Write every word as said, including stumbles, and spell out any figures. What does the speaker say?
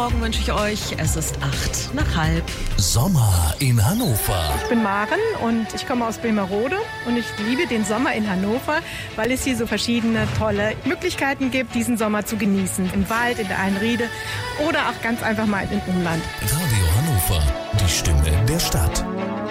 Morgen wünsche ich euch. Es ist acht nach halb. Sommer in Hannover. Ich bin Maren und ich komme aus Bremerode und ich liebe den Sommer in Hannover, weil es hier so verschiedene tolle Möglichkeiten gibt, diesen Sommer zu genießen. Im Wald, in der Einriede oder auch ganz einfach mal im Umland. Radio Hannover, die Stimme der Stadt.